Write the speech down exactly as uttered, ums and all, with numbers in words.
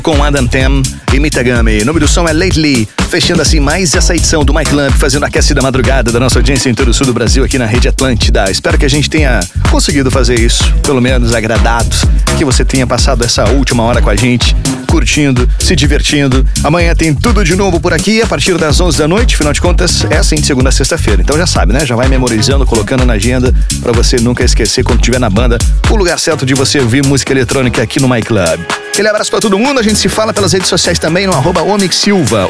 com Adam Tam e Mitagami. O nome do som é Lately, fechando assim mais essa edição do My Club, fazendo a aquecida madrugada da nossa audiência em todo o sul do Brasil aqui na Rede Atlântida. Espero que a gente tenha conseguido fazer isso, pelo menos agradado, que você tenha passado essa última hora com a gente, curtindo, se divertindo. Amanhã tem tudo de novo por aqui, a partir das onze da noite, afinal de contas, é assim de segunda a sexta-feira. Então já sabe, né? Já vai memorizando, colocando na agenda, pra você nunca esquecer quando estiver na banda, o lugar certo de você ouvir música eletrônica aqui no My Club. Aquele abraço pra todo mundo, a gente se fala pelas redes sociais também no arroba Omix Silva,